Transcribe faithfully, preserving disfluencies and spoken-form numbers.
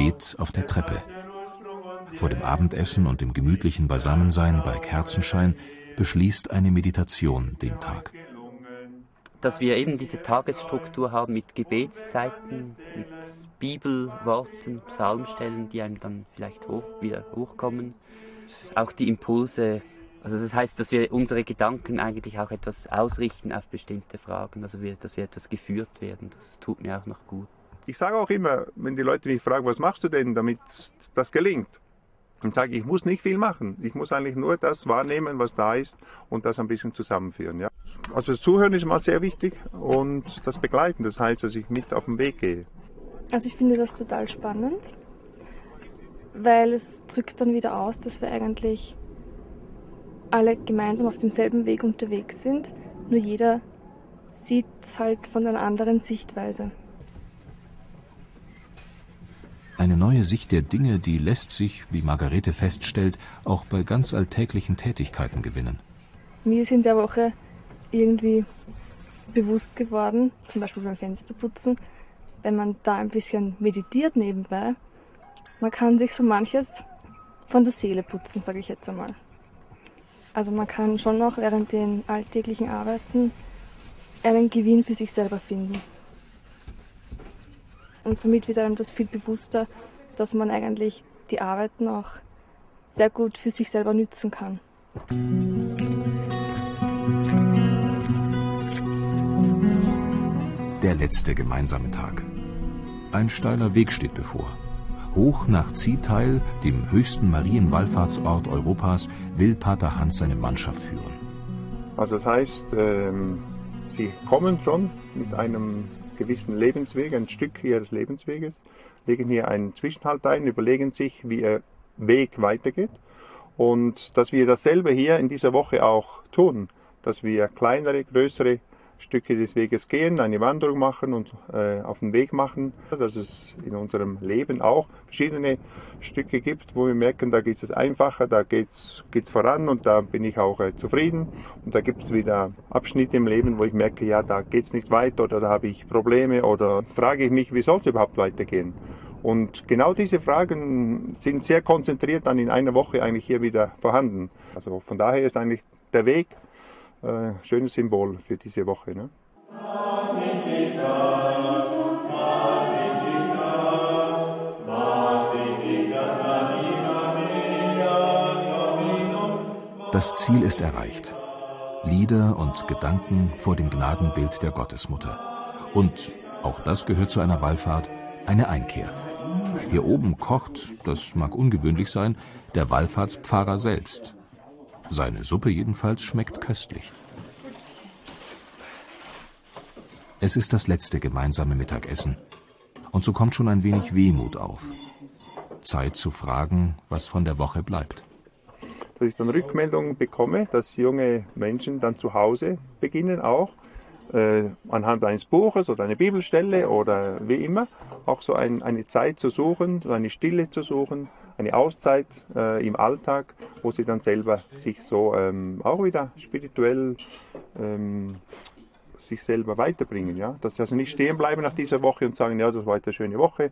Gebet auf der Treppe. Vor dem Abendessen und dem gemütlichen Beisammensein bei Kerzenschein beschließt eine Meditation den Tag. Dass wir eben diese Tagesstruktur haben mit Gebetszeiten, mit Bibelworten, Psalmstellen, die einem dann vielleicht hoch, wieder hochkommen. Auch die Impulse, also das heißt, dass wir unsere Gedanken eigentlich auch etwas ausrichten auf bestimmte Fragen, also wir, dass wir etwas geführt werden, das tut mir auch noch gut. Ich sage auch immer, wenn die Leute mich fragen, was machst du denn, damit das gelingt? Dann sage ich, ich muss nicht viel machen. Ich muss eigentlich nur das wahrnehmen, was da ist und das ein bisschen zusammenführen. Ja? Also das Zuhören ist mal sehr wichtig und das Begleiten, das heißt, dass ich mit auf den Weg gehe. Also ich finde das total spannend, weil es drückt dann wieder aus, dass wir eigentlich alle gemeinsam auf demselben Weg unterwegs sind, nur jeder sieht es halt von einer anderen Sichtweise. Eine neue Sicht der Dinge, die lässt sich, wie Margarete feststellt, auch bei ganz alltäglichen Tätigkeiten gewinnen. Mir ist in der Woche irgendwie bewusst geworden, zum Beispiel beim Fensterputzen, wenn man da ein bisschen meditiert nebenbei, man kann sich so manches von der Seele putzen, sage ich jetzt einmal. Also man kann schon noch während den alltäglichen Arbeiten einen Gewinn für sich selber finden. Und somit wird einem das viel bewusster, dass man eigentlich die Arbeiten auch sehr gut für sich selber nützen kann. Der letzte gemeinsame Tag. Ein steiler Weg steht bevor. Hoch nach Zieteil, dem höchsten Marienwallfahrtsort Europas, will Pater Hans seine Mannschaft führen. Also das heißt, ähm, sie kommen schon mit einem gewissen Lebensweg, ein Stück ihres Lebensweges, legen hier einen Zwischenhalt ein, überlegen sich, wie ihr Weg weitergeht und dass wir dasselbe hier in dieser Woche auch tun, dass wir kleinere, größere Stücke des Weges gehen, eine Wanderung machen und äh, auf den Weg machen, dass es in unserem Leben auch verschiedene Stücke gibt, wo wir merken, da geht es einfacher, da geht es voran und da bin ich auch äh, zufrieden. Und da gibt es wieder Abschnitte im Leben, wo ich merke, ja, da geht es nicht weiter oder da habe ich Probleme oder frage ich mich, wie soll es überhaupt weitergehen? Und genau diese Fragen sind sehr konzentriert dann in einer Woche eigentlich hier wieder vorhanden. Also von daher ist eigentlich der Weg Äh, schönes Symbol für diese Woche. Ne? Das Ziel ist erreicht. Lieder und Gedanken vor dem Gnadenbild der Gottesmutter. Und, auch das gehört zu einer Wallfahrt, eine Einkehr. Hier oben kocht, das mag ungewöhnlich sein, der Wallfahrtspfarrer selbst. Seine Suppe jedenfalls schmeckt köstlich. Es ist das letzte gemeinsame Mittagessen. Und so kommt schon ein wenig Wehmut auf. Zeit zu fragen, was von der Woche bleibt. Dass ich dann Rückmeldungen bekomme, dass junge Menschen dann zu Hause beginnen auch, äh, anhand eines Buches oder einer Bibelstelle oder wie immer, auch so ein, eine Zeit zu suchen, so eine Stille zu suchen, eine Auszeit äh, im Alltag, wo sie dann selber sich so ähm, auch wieder spirituell ähm, sich selber weiterbringen. Ja? Dass sie also nicht stehen bleiben nach dieser Woche und sagen, ja, das war eine schöne Woche,